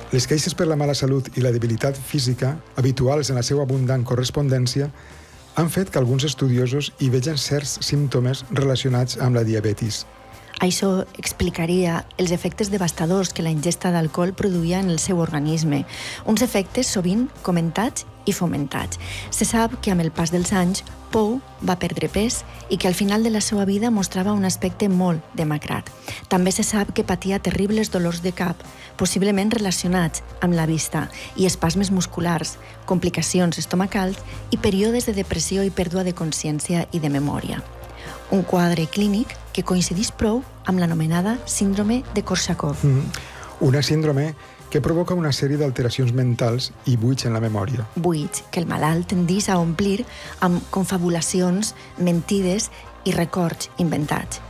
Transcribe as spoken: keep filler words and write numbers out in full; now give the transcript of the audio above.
Les queixes per la mala salut i la debilitat física, habituals en la seva abundant correspondència, han fet que alguns estudiosos hi vegen certs símptomes relacionats amb la diabetis. Això explicaria els efectes devastadors que la ingesta d'alcohol produïa en el seu organisme, uns efectes sovint comentats i fomentats. Se sap que amb el pas dels anys, Pou va perdre pes i que al final de la seva vida mostrava un aspecte molt demacrat. També se sap que patia terribles dolors de cap, possiblement relacionats amb la vista, i espasmes musculars, complicacions estomacals i períodes de depressió i pèrdua de consciència i de memòria. Un quadre clínic que coincidís prou amb l'anomenada síndrome de Korsakoff. Mm. Una síndrome que provoca una sèrie d'alteracions mentals i buits en la memòria. Buits que el malalt tendís a omplir amb confabulacions, mentides i records inventats.